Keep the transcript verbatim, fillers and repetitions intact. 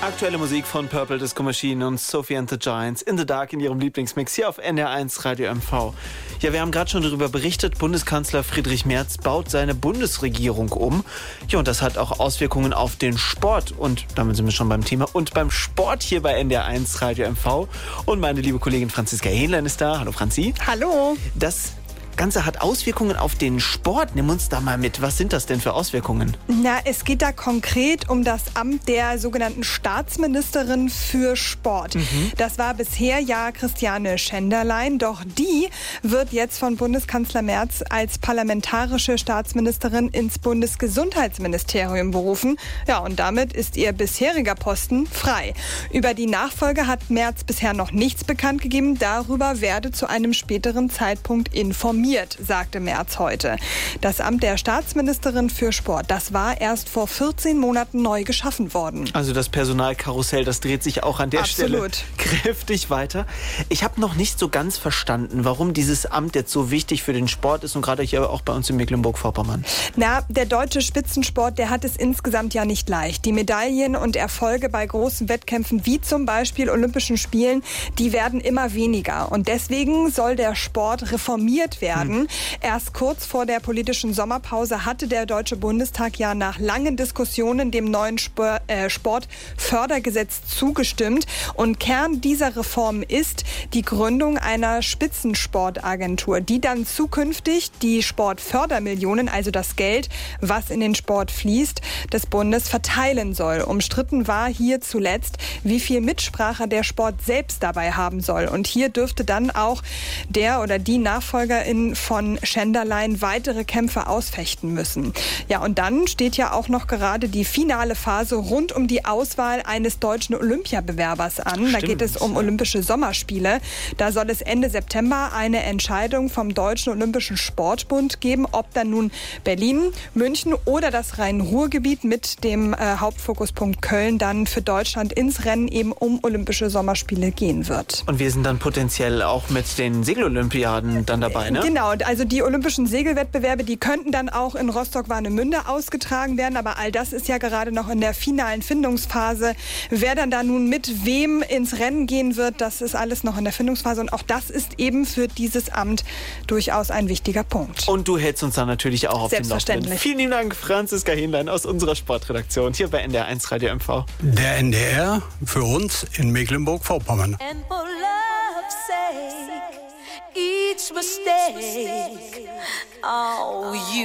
Aktuelle Musik von Purple Disco Machine und Sophie and the Giants in the Dark in ihrem Lieblingsmix hier auf N D R eins Radio M V. Ja, wir haben gerade schon darüber berichtet, Bundeskanzler Friedrich Merz baut seine Bundesregierung um. Ja, und das hat auch Auswirkungen auf den Sport. Und damit sind wir schon beim Thema. Und beim Sport hier bei N D R eins Radio M V. Und meine liebe Kollegin Franziska Hähnlein ist da. Hallo Franzi. Hallo. Das Ganze hat Auswirkungen auf den Sport. Nimm uns da mal mit. Was sind das denn für Auswirkungen? Na, es geht da konkret um das Amt der sogenannten Staatsministerin für Sport. Mhm. Das war bisher ja Christiane Schenderlein, doch die wird jetzt von Bundeskanzler Merz als parlamentarische Staatsministerin ins Bundesgesundheitsministerium berufen. Ja, und damit ist ihr bisheriger Posten frei. Über die Nachfolge hat Merz bisher noch nichts bekannt gegeben. Darüber werde zu einem späteren Zeitpunkt informiert, sagte Merz heute. Das Amt der Staatsministerin für Sport, das war erst vor vierzehn Monaten neu geschaffen worden. Also das Personalkarussell, das dreht sich auch an der Absolut. Stelle kräftig weiter. Ich habe noch nicht so ganz verstanden, warum dieses Amt jetzt so wichtig für den Sport ist und gerade hier auch bei uns in Mecklenburg-Vorpommern. Na, der deutsche Spitzensport, der hat es insgesamt ja nicht leicht. Die Medaillen und Erfolge bei großen Wettkämpfen wie zum Beispiel Olympischen Spielen, die werden immer weniger. Und deswegen soll der Sport reformiert werden. Hm. Erst kurz vor der politischen Sommerpause hatte der Deutsche Bundestag ja nach langen Diskussionen dem neuen Spor- äh, Sportfördergesetz zugestimmt. Und Kern dieser Reform ist die Gründung einer Spitzensportagentur, die dann zukünftig die Sportfördermillionen, also das Geld, was in den Sport fließt, des Bundes verteilen soll. Umstritten war hier zuletzt, wie viel Mitsprache der Sport selbst dabei haben soll. Und hier dürfte dann auch der oder die Nachfolgerin von Schenderlein weitere Kämpfe ausfechten müssen. Ja, und dann steht ja auch noch gerade die finale Phase rund um die Auswahl eines deutschen Olympiabewerbers an. Stimmt, da geht es um Olympische Sommerspiele. Da soll es Ende September eine Entscheidung vom Deutschen Olympischen Sportbund geben, ob dann nun Berlin, München oder das Rhein-Ruhr-Gebiet mit dem äh, Hauptfokuspunkt Köln dann für Deutschland ins Rennen eben um Olympische Sommerspiele gehen wird. Und wir sind dann potenziell auch mit den Segelolympiaden dann dabei, ne? Genau, also die olympischen Segelwettbewerbe, die könnten dann auch in Rostock-Warnemünde ausgetragen werden, aber all das ist ja gerade noch in der finalen Findungsphase. Wer dann da nun mit wem ins Rennen gehen wird, das ist alles noch in der Findungsphase und auch das ist eben für dieses Amt durchaus ein wichtiger Punkt. Und du hältst uns dann natürlich auch auf dem Laufenden. Selbstverständlich. Vielen lieben Dank, Franziska Hähnlein aus unserer Sportredaktion hier bei N D R eins Radio M V. Der N D R für uns in Mecklenburg-Vorpommern. And for love's sake, each mistake, oh, you